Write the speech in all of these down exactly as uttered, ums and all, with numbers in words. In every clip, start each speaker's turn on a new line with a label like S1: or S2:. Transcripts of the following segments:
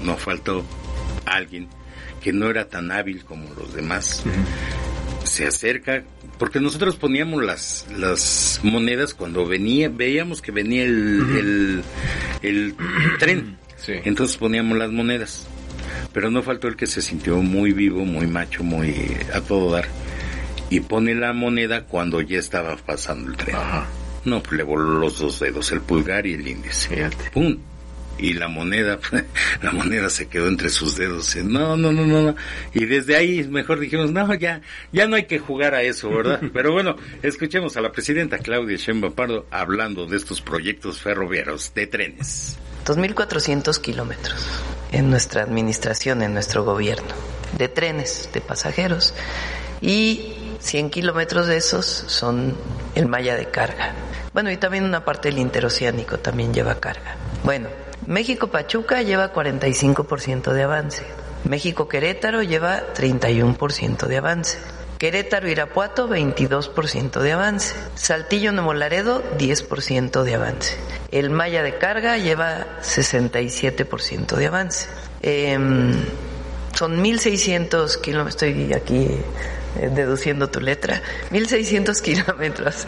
S1: no faltó alguien que no era tan hábil como los demás. Uh-huh. Se acerca, porque nosotros poníamos las las monedas cuando venía, veíamos que venía el, uh-huh. el, el tren, sí. Entonces poníamos las monedas, pero no faltó el que se sintió muy vivo, muy macho, muy a todo dar, y pone la moneda cuando ya estaba pasando el tren. Ajá. No, pues le voló los dos dedos, el pulgar y el índice. Fíjate. ¡Pum! Y la moneda, la moneda se quedó entre sus dedos. No, no, no, no, no. Y desde ahí mejor dijimos, no, ya, ya no hay que jugar a eso, ¿verdad? Pero bueno, escuchemos a la presidenta Claudia Sheinbaum Pardo hablando de estos proyectos ferroviarios de trenes.
S2: dos mil cuatrocientos kilómetros en nuestra administración, en nuestro gobierno, de trenes, de pasajeros. Y cien kilómetros de esos son el malla de carga. Bueno, y también una parte del interoceánico también lleva carga. Bueno, México-Pachuca lleva cuarenta y cinco por ciento de avance. México-Querétaro lleva treinta y uno por ciento de avance. Querétaro-Irapuato, veintidós por ciento de avance. Saltillo-Nuevo Laredo, diez por ciento de avance. El malla de carga lleva sesenta y siete por ciento de avance. Eh, son mil seiscientos kilómetros, estoy aquí eh, deduciendo tu letra, mil seiscientos kilómetros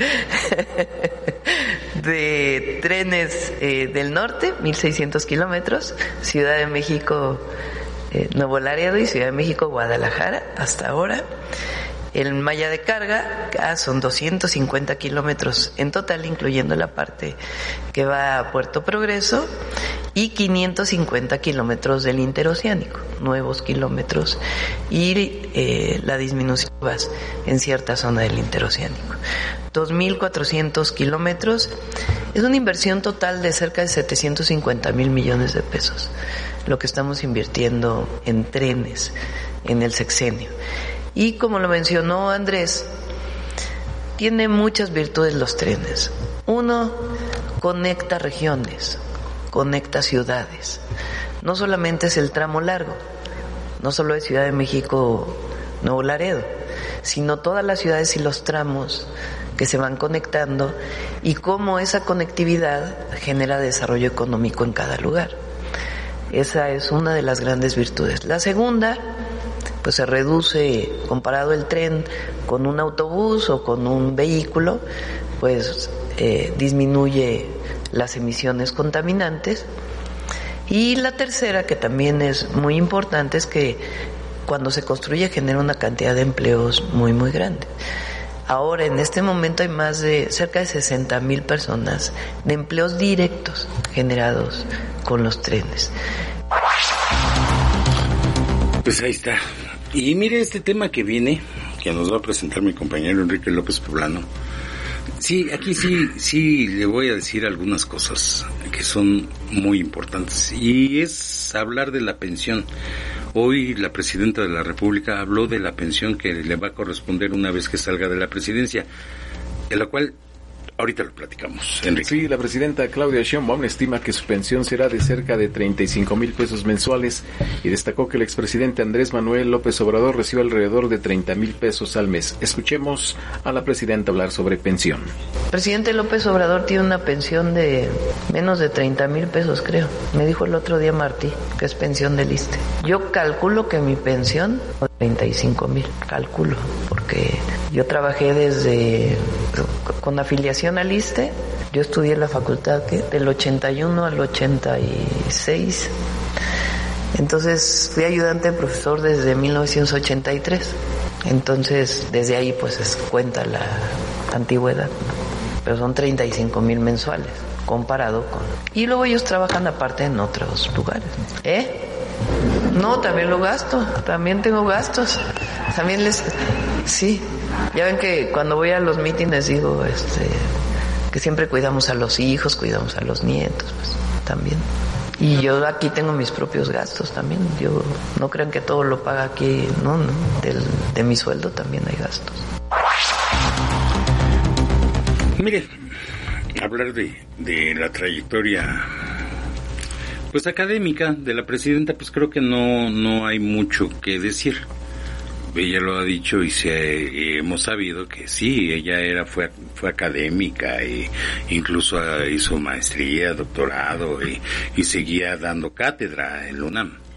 S2: de trenes eh, del norte, mil seiscientos kilómetros, Ciudad de México, eh, Nuevo Laredo y Ciudad de México, Guadalajara, hasta ahora. El malla de carga ah, son doscientos cincuenta kilómetros en total, incluyendo la parte que va a Puerto Progreso, y quinientos cincuenta kilómetros del interoceánico, nuevos kilómetros, y eh, la disminución en cierta zona del interoceánico. dos mil cuatrocientos kilómetros es una inversión total de cerca de setecientos cincuenta mil millones de pesos, lo que estamos invirtiendo en trenes en el sexenio. Y como lo mencionó Andrés, tiene muchas virtudes los trenes. Uno, conecta regiones, conecta ciudades. No solamente es el tramo largo, no solo es Ciudad de México, Nuevo Laredo, sino todas las ciudades y los tramos que se van conectando y cómo esa conectividad genera desarrollo económico en cada lugar. Esa es una de las grandes virtudes. La segunda, pues se reduce, comparado el tren con un autobús o con un vehículo, pues eh, disminuye las emisiones contaminantes. Y la tercera, que también es muy importante, es que cuando se construye genera una cantidad de empleos muy, muy grande. Ahora, en este momento hay más de cerca de sesenta mil personas de empleos directos generados con los trenes.
S1: Pues ahí está. Y mire este tema que viene, que nos va a presentar mi compañero Enrique López Poblano. Sí, aquí sí, sí le voy a decir algunas cosas que son muy importantes. Y es hablar de la pensión. Hoy la presidenta de la República habló de la pensión que le va a corresponder una vez que salga de la presidencia, de la cual ahorita lo platicamos, Enrique.
S3: Sí, la presidenta Claudia Sheinbaum estima que su pensión será de cerca de treinta y cinco mil pesos mensuales y destacó que el expresidente Andrés Manuel López Obrador recibe alrededor de treinta mil pesos al mes. Escuchemos a la presidenta hablar sobre pensión.
S2: El presidente López Obrador tiene una pensión de menos de treinta mil pesos, creo. Me dijo el otro día Martí que es pensión del ISSSTE. Yo calculo que mi pensión es treinta y cinco mil, calculo, porque yo trabajé desde con afiliación al ISSSTE. Yo estudié en la facultad ¿qué? del ochenta y uno al ochenta y seis. Entonces fui ayudante de profesor desde mil novecientos ochenta y tres. Entonces desde ahí pues es, cuenta la antigüedad, pero son treinta y cinco mil mensuales comparado con... Y luego ellos trabajan aparte en otros lugares. ¿Eh? No, también lo gasto, también tengo gastos. También les... Sí, ya ven que cuando voy a los mítines digo este que siempre cuidamos a los hijos, cuidamos a los nietos, pues también. Y yo aquí tengo mis propios gastos también. Yo no crean que todo lo paga aquí, no, no. Del, de mi sueldo también hay gastos.
S1: Mire, hablar de, de la trayectoria pues académica de la presidenta, pues creo que no, no hay mucho que decir. Ella lo ha dicho y se, eh, hemos sabido que sí, ella era fue fue académica e incluso hizo maestría, doctorado y, y seguía dando cátedra en la UNAM.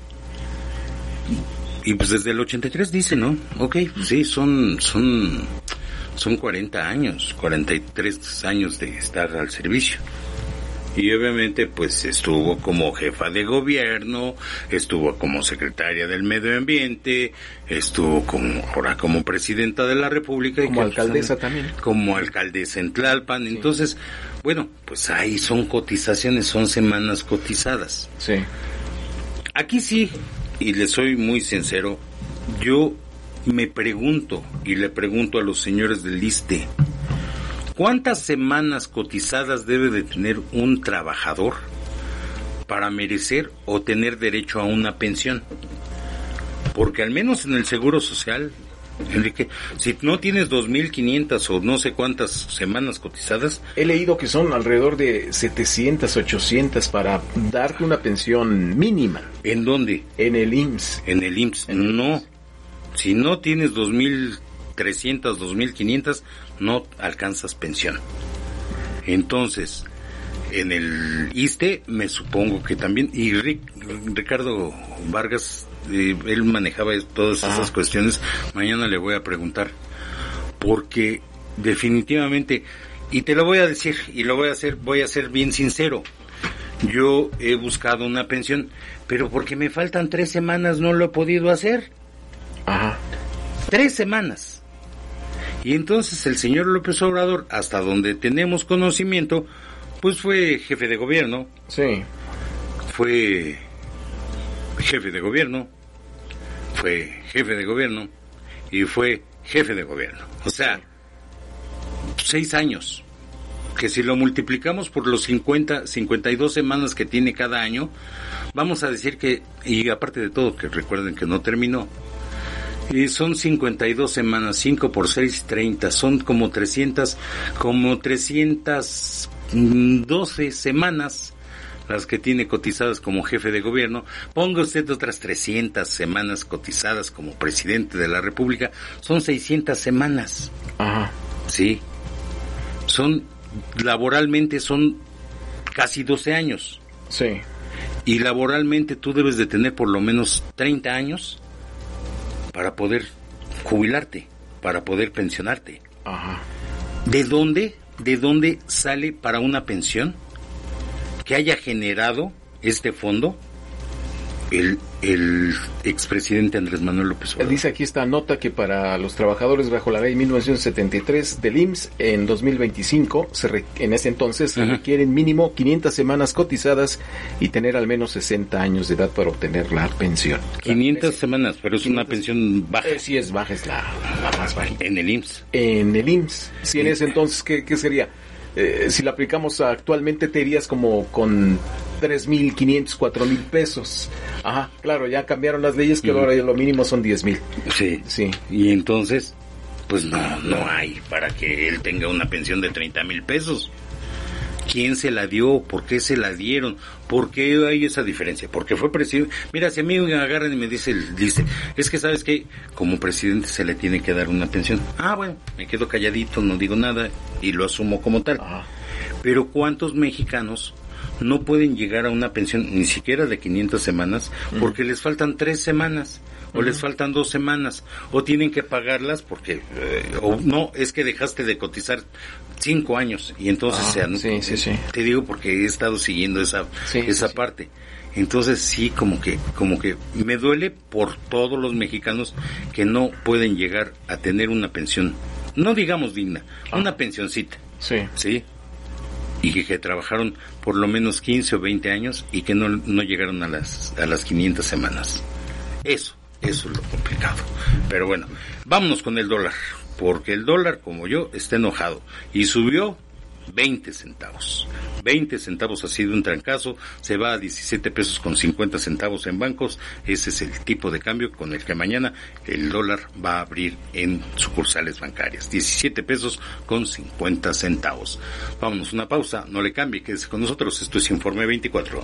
S1: Y pues desde el ochenta y tres dice, ¿no? Ok, sí, son, son, son cuarenta años, cuarenta y tres años de estar al servicio. Y obviamente pues estuvo como jefa de gobierno, estuvo como secretaria del medio ambiente, estuvo como ahora como presidenta de la República.
S3: Como
S1: y
S3: alcaldesa
S1: pues,
S3: también.
S1: Como alcaldesa en Tlalpan. Sí. Entonces, bueno, pues ahí son cotizaciones, son semanas cotizadas.
S3: Sí.
S1: Aquí sí, y le soy muy sincero, yo me pregunto y le pregunto a los señores del ISSSTE, ¿cuántas semanas cotizadas debe de tener un trabajador para merecer o tener derecho a una pensión? Porque al menos en el Seguro Social, Enrique, si no tienes dos mil quinientas o no sé cuántas semanas cotizadas...
S3: He leído que son alrededor de setecientas, ochocientas para darte una pensión mínima.
S1: ¿En dónde?
S3: En el I M S S.
S1: En el I M S S,
S3: en
S1: no. Si no tienes dos mil trescientas, dos mil quinientas, no alcanzas pensión. Entonces, en el ISSSTE me supongo que también, y Rick, Ricardo Vargas, eh, él manejaba todas esas Ajá. cuestiones, mañana le voy a preguntar, porque definitivamente, y te lo voy a decir, y lo voy a hacer, voy a ser bien sincero, yo he buscado una pensión, pero porque me faltan tres semanas no lo he podido hacer.
S3: Ajá.
S1: Tres semanas. Y entonces el señor López Obrador, hasta donde tenemos conocimiento, pues fue jefe de gobierno.
S3: Sí.
S1: Fue jefe de gobierno, fue jefe de gobierno y fue jefe de gobierno. O sea, seis años. Que si lo multiplicamos por los cincuenta, cincuenta y dos semanas que tiene cada año, vamos a decir que, y aparte de todo, que recuerden que no terminó, y son cincuenta y dos semanas, cinco por seis, treinta, son como trescientas, como trescientas doce semanas las que tiene cotizadas como jefe de gobierno. Ponga usted otras trescientas semanas cotizadas como presidente de la República, son seiscientas semanas.
S3: Ajá.
S1: Sí. Son, laboralmente son casi doce años.
S3: Sí.
S1: Y laboralmente tú debes de tener por lo menos treinta años para poder jubilarte, para poder pensionarte.
S3: Ajá.
S1: ¿De dónde, de dónde sale para una pensión que haya generado este fondo el, el expresidente Andrés Manuel López Obrador?
S3: Dice aquí esta nota que para los trabajadores bajo la ley mil novecientos setenta y tres del I M S S en dos mil veinticinco, se re, en ese entonces se Ajá. requieren mínimo quinientas semanas cotizadas y tener al menos sesenta años de edad para obtener la pensión.
S1: quinientas semanas, pero es quinientas, una pensión baja.
S3: Eh, sí, es baja, es la, la más baja.
S1: En el I M S S.
S3: En el I M S S. Sí, en ese entonces, ¿qué, qué sería? Eh, si la aplicamos actualmente te irías como con tres mil quinientos, cuatro mil pesos. Ajá, claro, ya cambiaron las leyes que uh-huh. ahora lo mínimo son diez mil.
S1: Sí,
S3: sí.
S1: Y entonces, pues no, no hay para que él tenga una pensión de treinta mil pesos. ¿Quién se la dio? ¿Por qué se la dieron? ¿Por qué hay esa diferencia? Porque fue presidente. Mira, si a mí me agarran y me dice, dice, es que sabes que como presidente se le tiene que dar una pensión. Ah, bueno, me quedo calladito, no digo nada y lo asumo como tal.
S3: Ah.
S1: Pero ¿cuántos mexicanos no pueden llegar a una pensión ni siquiera de quinientas semanas porque mm. les faltan tres semanas? O uh-huh. les faltan dos semanas, o tienen que pagarlas porque, eh, o no, es que dejaste de cotizar cinco años, y entonces
S3: ah,
S1: se han,
S3: sí, sí, sí.
S1: te digo porque he estado siguiendo esa,
S3: sí,
S1: esa
S3: sí,
S1: parte. Sí. Entonces sí, como que, como que me duele por todos los mexicanos que no pueden llegar a tener una pensión, no digamos digna, ah. una pensioncita.
S3: Sí.
S1: Sí. Y que, que trabajaron por lo menos quince o veinte años y que no, no llegaron a las, a las quinientas semanas. Eso. Eso es lo complicado. Pero bueno, vámonos con el dólar, porque el dólar, como yo, está enojado y subió veinte centavos. veinte centavos ha sido un trancazo, se va a diecisiete pesos con cincuenta centavos en bancos. Ese es el tipo de cambio con el que mañana el dólar va a abrir en sucursales bancarias. diecisiete pesos con cincuenta centavos. Vámonos, una pausa, no le cambie, quédese con nosotros. Esto es Informe veinticuatro.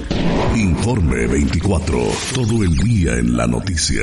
S4: Informe veinticuatro, todo el día en la noticia.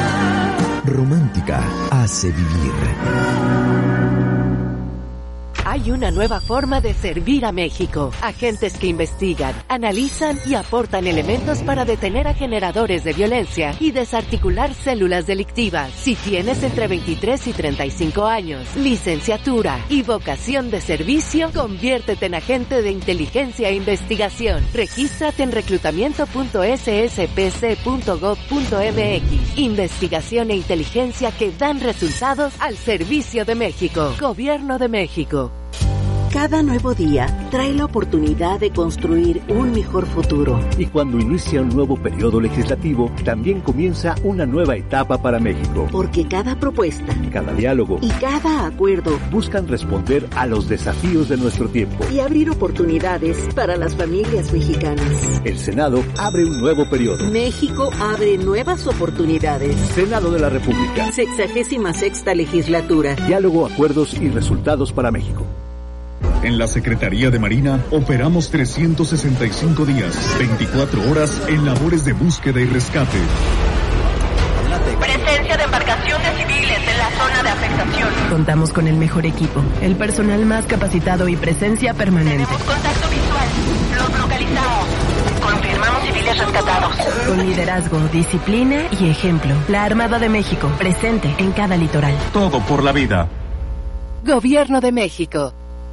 S5: Romántica hace vivir. Hay una nueva forma de servir a México. Agentes que investigan, analizan y aportan elementos para detener a generadores de violencia y desarticular células delictivas. Si tienes entre veintitrés y treinta y cinco años, licenciatura y vocación de servicio, conviértete en agente de inteligencia e investigación. Regístrate en reclutamiento punto s s p c punto gov punto m x. Investigación e inteligencia que dan resultados al servicio de México. Gobierno de México.
S6: Cada nuevo día trae la oportunidad de construir un mejor futuro.
S7: Y cuando inicia un nuevo periodo legislativo, también comienza una nueva etapa para México.
S6: Porque cada propuesta,
S7: cada diálogo
S6: y cada acuerdo
S7: buscan responder a los desafíos de nuestro tiempo
S6: y abrir oportunidades para las familias mexicanas.
S7: El Senado abre un nuevo periodo.
S6: México abre nuevas oportunidades.
S7: Senado de la República.
S6: Sexagésima sexta legislatura.
S7: Diálogo, acuerdos y resultados para México.
S8: En la Secretaría de Marina operamos trescientos sesenta y cinco días, veinticuatro horas en labores de búsqueda y rescate.
S9: Presencia de embarcaciones civiles en la zona de afectación.
S10: Contamos con el mejor equipo, el personal más capacitado y presencia permanente.
S9: Tenemos contacto visual. Los localizamos. Confirmamos civiles rescatados.
S10: Con liderazgo, disciplina y ejemplo. La Armada de México, presente en cada litoral.
S8: Todo por la vida.
S5: Gobierno de México.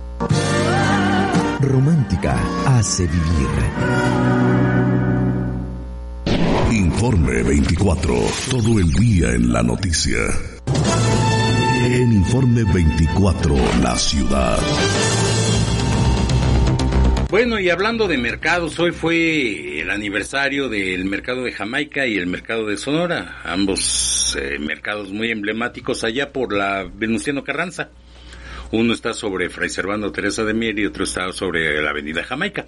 S4: Romántica hace vivir. Informe veinticuatro, todo el día en la noticia. En Informe veinticuatro, la ciudad.
S1: Bueno, y hablando de mercados, hoy fue el aniversario del mercado de Jamaica y el mercado de Sonora, ambos eh, mercados muy emblemáticos allá por la Venustiano Carranza. Uno está sobre Fray Servando Teresa de Mier y otro está sobre la avenida Jamaica.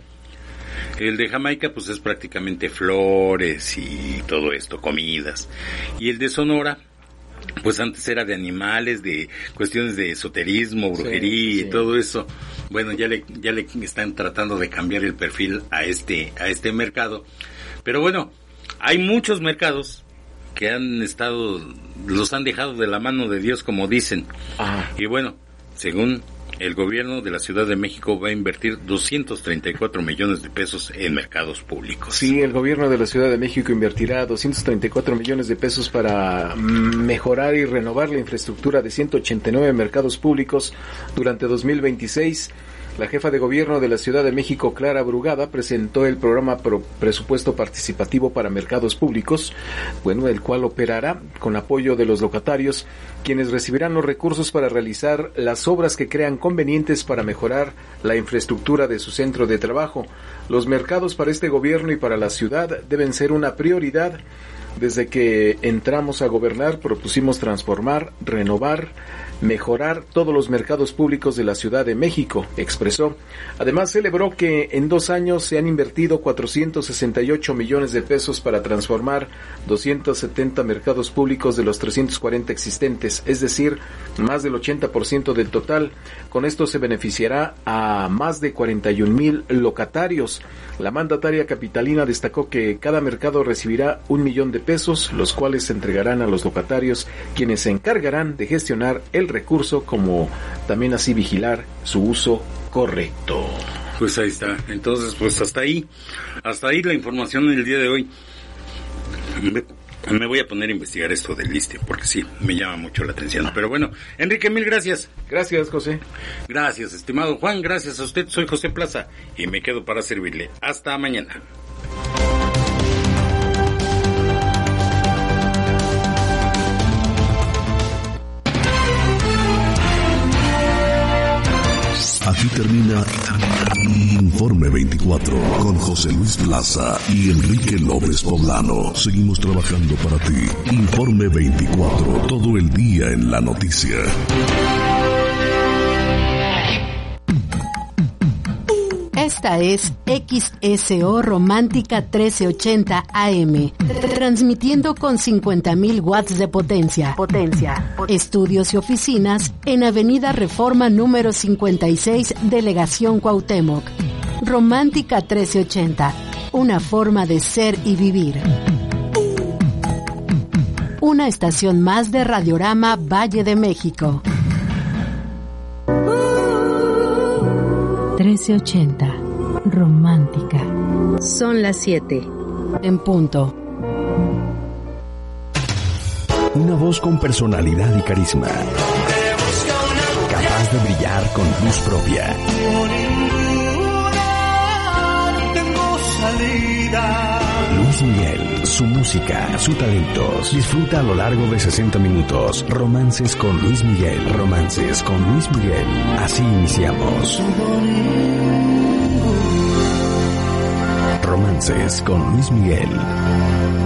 S1: El de Jamaica pues es prácticamente flores y todo esto, comidas. Y el de Sonora pues antes era de animales, de cuestiones de esoterismo, brujería sí, sí. y todo eso. Bueno, ya le ya le están tratando de cambiar el perfil a este a este mercado. Pero bueno, hay muchos mercados que han estado, los han dejado de la mano de Dios, como dicen. Ajá. Y bueno, según el gobierno de la Ciudad de México va a invertir doscientos treinta y cuatro millones de pesos en mercados públicos.
S3: Sí, el gobierno de la Ciudad de México invertirá doscientos treinta y cuatro millones de pesos para mejorar y renovar la infraestructura de ciento ochenta y nueve mercados públicos durante dos mil veintiséis. La jefa de gobierno de la Ciudad de México, Clara Brugada, presentó el programa Pro Presupuesto Participativo para Mercados Públicos, bueno, el cual operará con apoyo de los locatarios, quienes recibirán los recursos para realizar las obras que crean convenientes para mejorar la infraestructura de su centro de trabajo. Los mercados para este gobierno y para la ciudad deben ser una prioridad. Desde que entramos a gobernar, propusimos transformar, renovar, mejorar todos los mercados públicos de la Ciudad de México, expresó. Además, celebró que en dos años se han invertido cuatrocientos sesenta y ocho millones de pesos para transformar doscientos setenta mercados públicos de los trescientos cuarenta existentes, es decir, más del ochenta por ciento del total. Con esto se beneficiará a más de cuarenta y un mil locatarios. La mandataria capitalina destacó que cada mercado recibirá un millón de pesos, los cuales se entregarán a los locatarios, quienes se encargarán de gestionar el recurso, como también así vigilar su uso correcto.
S1: Pues ahí está. Entonces, pues hasta ahí, hasta ahí la información del día de hoy. Me, me voy a poner a investigar esto del liste, porque sí, me llama mucho la atención. Pero bueno, Enrique, mil gracias.
S3: Gracias, José.
S1: Gracias, estimado Juan, gracias a usted. Soy José Plaza y me quedo para servirle. Hasta mañana.
S4: Aquí termina Informe veinticuatro con José Luis Plaza y Enrique López Poblano. Seguimos trabajando para ti. Informe veinticuatro, todo el día en la noticia.
S11: Esta es X S O Romántica trece ochenta A M, transmitiendo con cincuenta mil watts de potencia. Potencia. Estudios y oficinas en Avenida Reforma número cincuenta y seis, Delegación Cuauhtémoc. Romántica trece ochenta, una forma de ser y vivir. Una estación más de Radiorama Valle de México. trece ochenta. Romántica. Son las siete. En punto.
S12: Una voz con personalidad y carisma. Capaz de brillar con luz propia. Luis Miguel, su música, su talento. Disfruta a lo largo de sesenta minutos. Romances con Luis Miguel. Romances con Luis Miguel. Así iniciamos. Romances con Luis Miguel.